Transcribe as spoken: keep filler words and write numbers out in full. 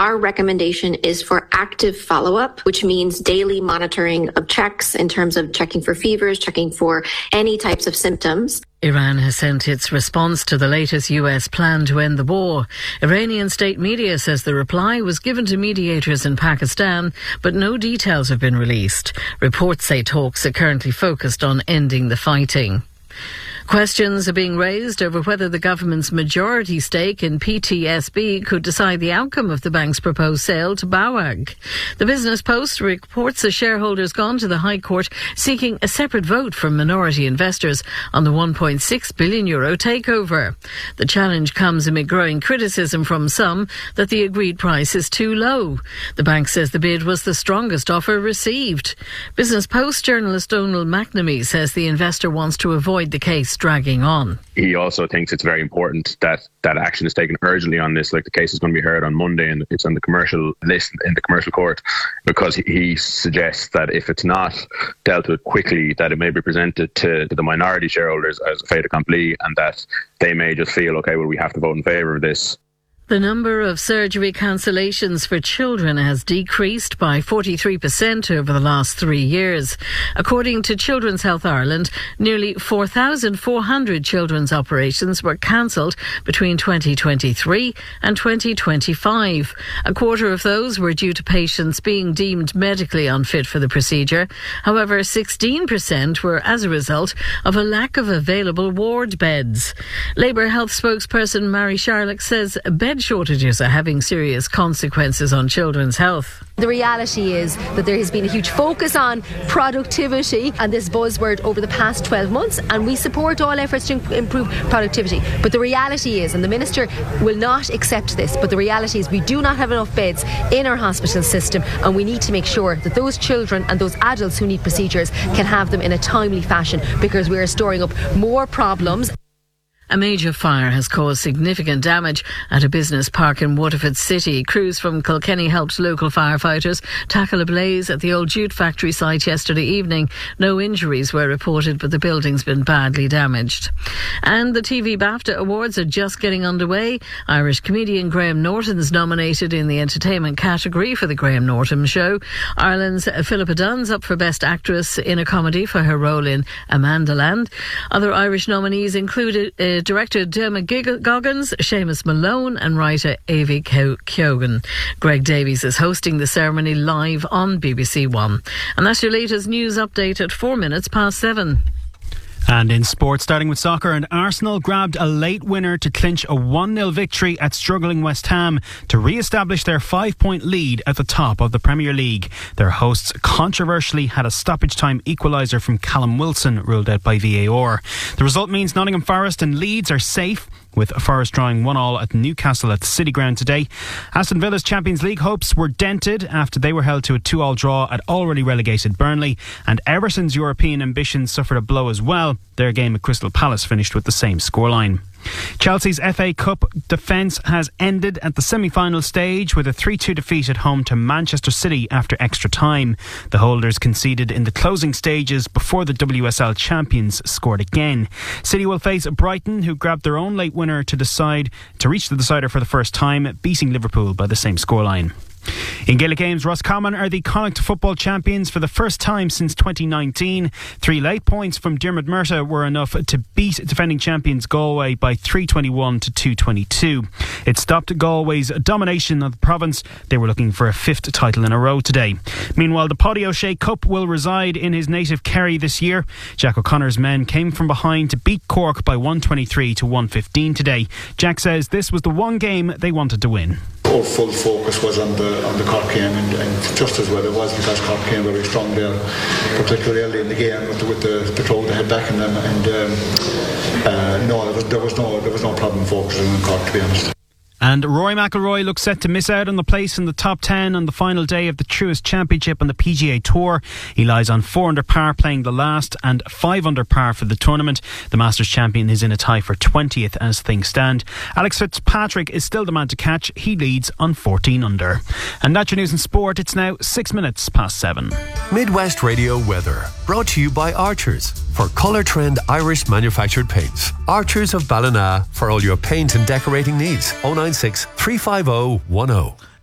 Our recommendation is for active follow-up, which means daily monitoring of checks in terms of checking for fevers, checking for any types of symptoms. Iran has sent its response to the latest U S plan to end the war. Iranian state media says the reply was given to mediators in Pakistan, but no details have been released. Reports say talks are currently focused on ending the fighting. Questions are being raised over whether the government's majority stake in P T S B could decide the outcome of the bank's proposed sale to B A W A G. The Business Post reports the shareholders gone to the High Court seeking a separate vote from minority investors on the one point six billion euro takeover. The challenge comes amid growing criticism from some that the agreed price is too low. The bank says the bid was the strongest offer received. Business Post journalist Donald McNamee says the investor wants to avoid the case dragging on. He also thinks it's very important that that action is taken urgently on this. Like, the case is going to be heard on Monday and it's on the commercial list in the commercial court, because he suggests that if it's not dealt with quickly, that it may be presented to, to the minority shareholders as a fait accompli, and that they may just feel, okay, well, we have to vote in favour of this. The number of surgery cancellations for children has decreased by forty-three percent over the last three years. According to Children's Health Ireland, nearly four thousand four hundred children's operations were cancelled between twenty twenty-three and twenty twenty-five. A quarter of those were due to patients being deemed medically unfit for the procedure. However, sixteen percent were as a result of a lack of available ward beds. Labour Health spokesperson Mary Sharlock says bed shortages are having serious consequences on children's health. The reality is that there has been a huge focus on productivity and this buzzword over the past twelve months, and we support all efforts to improve productivity. But the reality is, and the Minister will not accept this, but the reality is we do not have enough beds in our hospital system, and we need to make sure that those children and those adults who need procedures can have them in a timely fashion, because we are storing up more problems. A major fire has caused significant damage at a business park in Waterford City. Crews from Kilkenny helped local firefighters tackle a blaze at the old jute factory site yesterday evening. No injuries were reported, but the building's been badly damaged. And the T V BAFTA Awards are just getting underway. Irish comedian Graham Norton's nominated in the entertainment category for the Graham Norton Show. Ireland's Philippa Dunn's up for Best Actress in a Comedy for her role in Amandaland. Other Irish nominees included uh, director Dermot Goggins, Seamus Malone and writer Avi Keoghan. Greg Davies is hosting the ceremony live on B B C One. And that's your latest news update at four minutes past seven. And in sports, starting with soccer, and Arsenal grabbed a late winner to clinch a one nil victory at struggling West Ham to re-establish their five-point lead at the top of the Premier League. Their hosts controversially had a stoppage-time equaliser from Callum Wilson ruled out by V A R. The result means Nottingham Forest and Leeds are safe, with Forest drawing one all at Newcastle at the City Ground today. Aston Villa's Champions League hopes were dented after they were held to a two all draw at already relegated Burnley, and Everton's European ambitions suffered a blow as well. Their game at Crystal Palace finished with the same scoreline. Chelsea's F A Cup defence has ended at the semi-final stage with a three two defeat at home to Manchester City after extra time. The holders conceded in the closing stages before the W S L champions scored again. City will face Brighton, who grabbed their own late winner to decide to reach the decider for the first time, beating Liverpool by the same scoreline. In Gaelic Games, Roscommon are the Connacht football champions for the first time since twenty nineteen. Three late points from Diarmuid Murtagh were enough to beat defending champions Galway by three twenty-one to two twenty-two. It stopped Galway's domination of the province. They were looking for a fifth title in a row today. Meanwhile, the Paddy O'Shea Cup will reside in his native Kerry this year. Jack O'Connor's men came from behind to beat Cork by one twenty-three to one fifteen today. Jack says this was the one game they wanted to win. Our full focus was on the on the Cork game, and, and just as well it was, because Cork came very strong there, particularly early in the game with the, with the, the crowd they had backing them, and um, uh, no, there was, there was no there was no problem focusing on Cork, to be honest. And Rory McIlroy looks set to miss out on the place in the top ten on the final day of the Truist Championship on the P G A Tour. He lies on four under par playing the last and five under par for the tournament. The Masters champion is in a tie for twentieth as things stand. Alex Fitzpatrick is still the man to catch. He leads on fourteen under. And that's your news and sport. It's now six minutes past seven. Midwest Radio weather brought to you by Archers for Colour Trend Irish manufactured paints. Archers of Ballina for all your paint and decorating needs. oh nine six, three five oh, one oh.